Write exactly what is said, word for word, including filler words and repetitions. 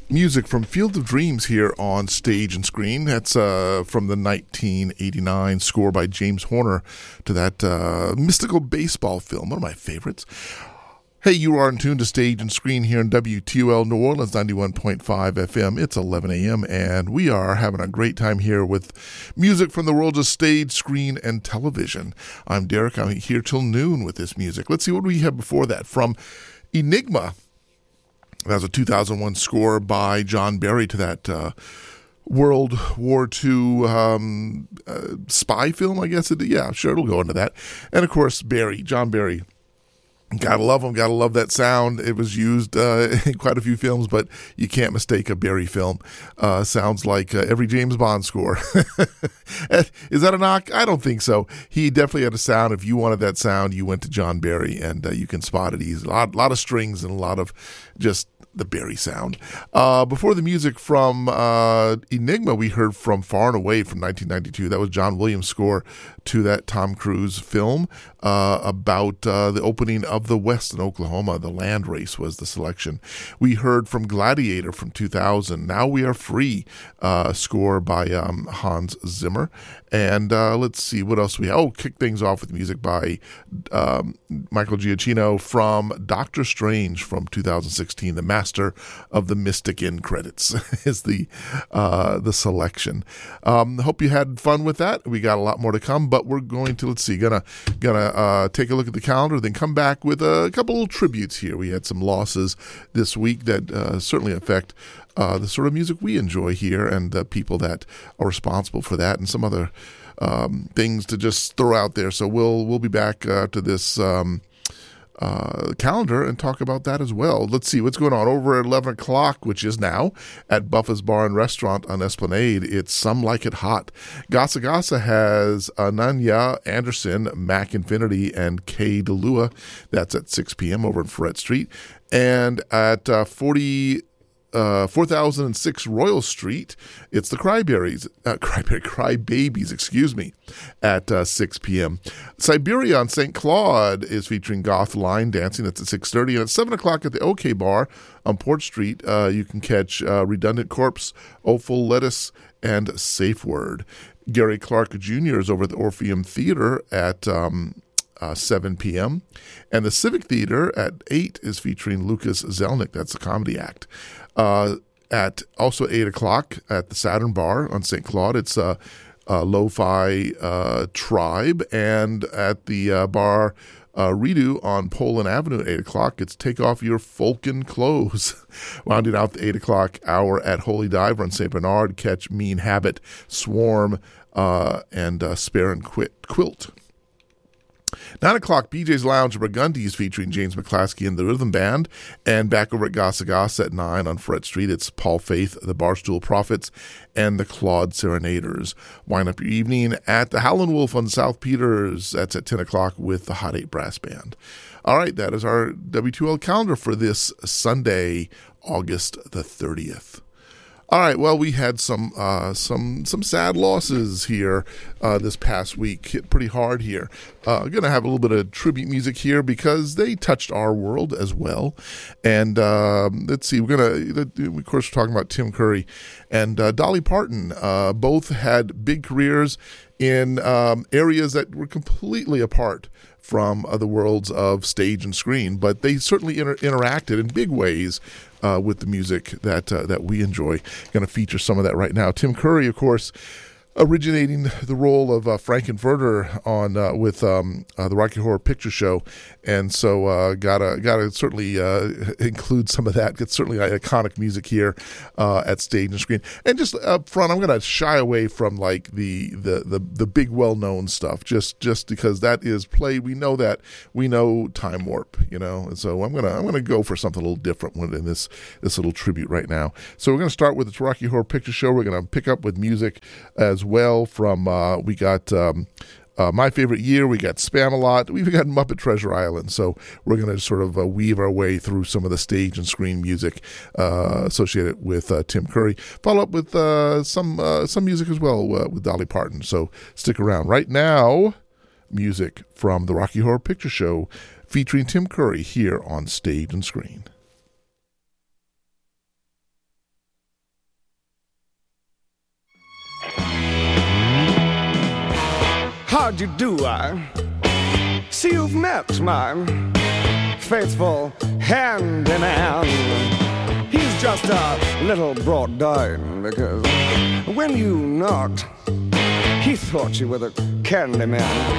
Music from Field of Dreams here on Stage and Screen. That's uh, from the nineteen eighty-nine score by James Horner to that uh, mystical baseball film, one of my favorites. Hey, you are in tune to Stage and Screen here in W T O L New Orleans, ninety-one point five F M. It's eleven a.m., and we are having a great time here with music from the worlds of stage, screen, and television. I'm Derek. I'm here till noon with this music. Let's see what we have before that. From Enigma. That was a two thousand one score by John Barry to that uh, World War Two um, uh, spy film, I guess. It, yeah, sure, it'll go into that. And, of course, Barry, John Barry. Gotta love him, gotta love that sound. It was used uh, in quite a few films, but you can't mistake a Barry film. Uh, sounds like uh, every James Bond score. Is that a knock? I don't think so. He definitely had a sound. If you wanted that sound, you went to John Barry, and uh, you can spot it easily. A lot, lot of strings and a lot of just the Barry sound. Uh, before the music from uh, Enigma, we heard from Far and Away from nineteen ninety-two. That was John Williams' score to that Tom Cruise film uh, about uh, the opening of the West in Oklahoma. The land race was the selection. We heard from Gladiator from two thousand. Now We Are Free, uh, score by um, Hans Zimmer. And uh, let's see what else we have. Oh, kick things off with music by um, Michael Giacchino from Doctor Strange from two thousand sixteen. The Master of the Mystic end credits is the uh, the selection. Um, hope you had fun with that. We got a lot more to come, but we're going to, let's see, gonna gonna uh, take a look at the calendar, then come back with a couple little tributes here. We had some losses this week that uh, certainly affect Uh, the sort of music we enjoy here and the people that are responsible for that, and some other um, things to just throw out there. So we'll we'll be back uh, to this um, uh, calendar and talk about that as well. Let's see what's going on over at eleven o'clock, which is now at Buffa's Bar and Restaurant on Esplanade. It's Some Like It Hot. Gasa Gasa has Ananya Anderson, Mac Infinity, and Kay DeLua. That's at six p.m. over in Ferret Street. And at uh, forty... Uh, four thousand six Royal Street, it's the Cryberries, uh, Cryberry, Crybabies, excuse me, at uh, six p.m. Siberia on Saint Claude is featuring Goth Line Dancing. That's at six thirty. And at seven o'clock at the OK Bar on Port Street, uh, you can catch uh, Redundant Corpse, Offal Lettuce, and Safe Word. Gary Clark Junior is over at the Orpheum Theater at um, Uh, seven p.m. And the Civic Theater at eight is featuring Lucas Zelnick. That's the comedy act. Uh, at also eight o'clock at the Saturn Bar on Saint Claude, it's a uh, uh, Lo-Fi uh, Tribe. And at the uh, bar uh, Redo on Poland Avenue at eight o'clock, it's Take Off Your Folkin' Clothes. Rounding out the eight o'clock hour at Holy Diver on Saint Bernard, catch Mean Habit, Swarm, uh, and uh, Spare and Quit, Quilt. nine o'clock, B J's Lounge at Burgundy's featuring James McClaskey and the Rhythm Band. And back over at Gasa Gasa at nine on Ferret Street, it's Paul Faith, the Barstool Prophets, and the Claude Serenaders. Wind up your evening at the Howlin' Wolf on South Peters. That's at ten o'clock with the Hot eight Brass Band. All right, that is our W two L calendar for this Sunday, August the thirtieth. All right, well, we had some uh, some some sad losses here uh, this past week. Hit pretty hard here. Uh, going to have a little bit of tribute music here because they touched our world as well. And um, let's see, we're going to, of course, we're talking about Tim Curry and uh, Dolly Parton. Uh, both had big careers in um, areas that were completely apart from uh, the worlds of stage and screen, but they certainly inter- interacted in big ways uh, with the music that uh, that we enjoy. Going to feature some of that right now. Tim Curry, of course, originating the role of uh, Frankenfurter on uh, with um, uh, the Rocky Horror Picture Show, and so uh, gotta gotta certainly uh, include some of that. It's certainly iconic music here uh, at Stage and Screen. And just up front, I'm gonna shy away from like the the the, the big well known stuff, just just because that is play. We know that we know Time Warp, you know, and so I'm gonna I'm gonna go for something a little different in this this little tribute right now. So we're gonna start with the Rocky Horror Picture Show. We're gonna pick up with music as well from uh, we got um, uh, My Favorite Year, we got Spam-A-Lot, we've got Muppet Treasure Island. So we're going to sort of uh, weave our way through some of the stage and screen music uh, associated with uh, Tim Curry. Follow up with uh, some uh, some music as well uh, with Dolly Parton. So stick around. Right now, music from the Rocky Horror Picture Show featuring Tim Curry here on Stage and Screen. did you do? I see you've met my faithful handyman. He's just a little brought down because when you knocked, he thought you were the candy man.